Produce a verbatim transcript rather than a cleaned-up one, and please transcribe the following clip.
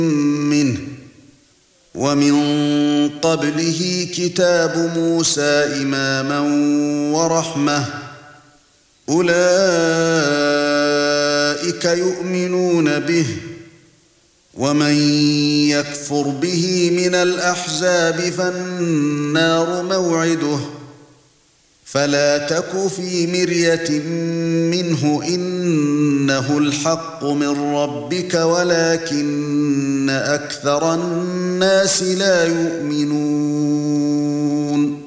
منه ومن قبله كتاب موسى إماما ورحمة أولئك يؤمنون به ومن يكفر به من الأحزاب فالنار موعده فلا تك في مرية منه إنه الحق من ربك ولكن أكثر الناس لا يؤمنون